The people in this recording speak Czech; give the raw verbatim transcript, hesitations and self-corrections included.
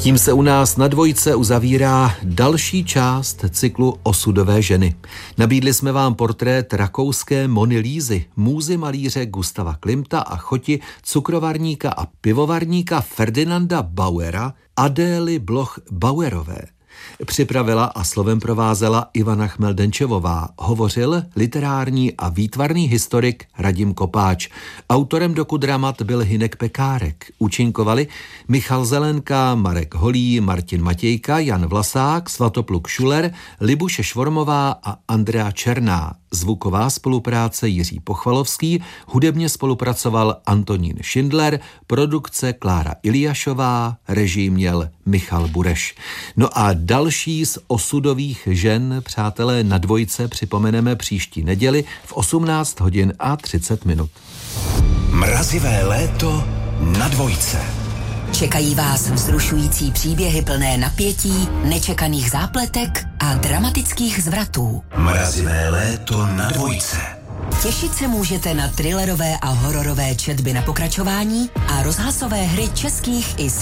Tím se u nás na Dvojce uzavírá další část cyklu Osudové ženy. Nabídli jsme vám portrét rakouské Mony Lízy, můzy malíře Gustava Klimta a choti cukrovarníka a pivovarníka Ferdinanda Bauera, Adély Bloch-Bauerové. Připravila a slovem provázela Ivana Chmeldenčevová, hovořil literární a výtvarný historik Radim Kopáč. Autorem dokudramat byl Hynek Pekárek. Účinkovali Michal Zelenka, Marek Holý, Martin Matějka, Jan Vlasák, Svatopluk Šuler, Libuše Švormová a Andrea Černá. Zvuková spolupráce Jiří Pochvalovský, hudebně spolupracoval Antonín Schindler, produkce Klára Iliášová, režii měl Michal Bureš. No a další z osudových žen, přátelé, na Dvojce připomeneme příští neděli v osmnáct hodin a třicet minut. Mrazivé léto na Dvojce. Čekají vás vzrušující příběhy plné napětí, nečekaných zápletek a dramatických zvratů. Mrazivé léto na Dvojce. Těšit se můžete na thrillerové a hororové četby na pokračování a rozhlasové hry českých i